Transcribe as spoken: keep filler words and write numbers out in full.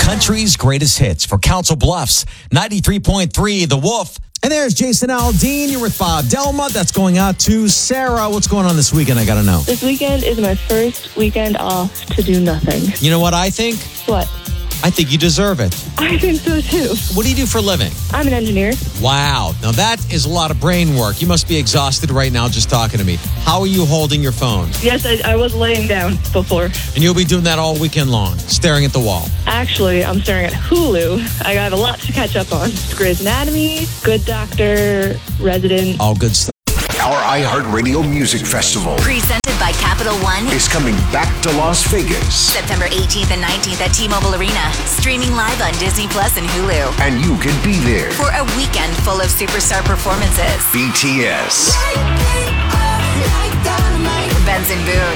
country's greatest hits for Council Bluffs. ninety-three point three, The Wolf. And there's Jason Aldean. You're with Bob Delma. That's going out to Sarah. What's going on this weekend? I got to know. This weekend is my first weekend off to do nothing. You know what I think? What? I think you deserve it. I think so too. What do you do for a living? I'm an engineer. Wow. Now that is a lot of brain work. You must be exhausted right now just talking to me. How are you holding your phone? Yes, I, I was laying down before. And you'll be doing that all weekend long, staring at the wall. Actually, I'm staring at Hulu. I got a lot to catch up on. Grey's Anatomy, Good Doctor, Resident. All good stuff. Our iHeartRadio Music Festival Presented by Capital One is coming back to Las Vegas. September eighteenth and nineteenth at T-Mobile Arena. Streaming live on Disney Plus and Hulu. And you can be there. For a weekend full of superstar performances. B T S. Benson Boone.